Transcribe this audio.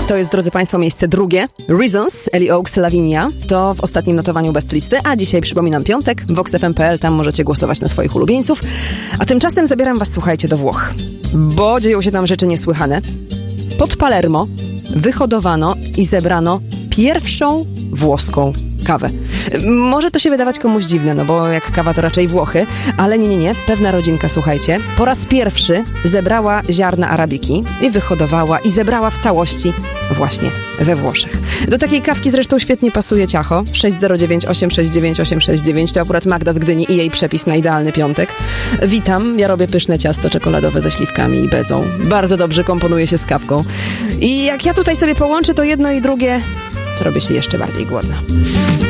To jest, drodzy Państwo, miejsce drugie. Reasons, Ellie Oaks, Lavinia. To w ostatnim notowaniu Best Listy, a dzisiaj przypominam piątek, voxfm.pl, tam możecie głosować na swoich ulubieńców. A tymczasem zabieram Was, słuchajcie, do Włoch, bo dzieją się tam rzeczy niesłychane. Pod Palermo wyhodowano i zebrano pierwszą włoską kawę. Może to się wydawać komuś dziwne, no bo jak kawa to raczej Włochy, ale nie. Pewna rodzinka, słuchajcie, po raz pierwszy zebrała ziarna arabiki i wyhodowała i zebrała w całości właśnie we Włoszech. Do takiej kawki zresztą świetnie pasuje ciacho 609 869 869. To akurat Magda z Gdyni i jej przepis na idealny piątek. Witam, ja robię pyszne ciasto czekoladowe ze śliwkami i bezą. Bardzo dobrze komponuje się z kawką. I jak ja tutaj sobie połączę to jedno i drugie, robię się jeszcze bardziej głodna.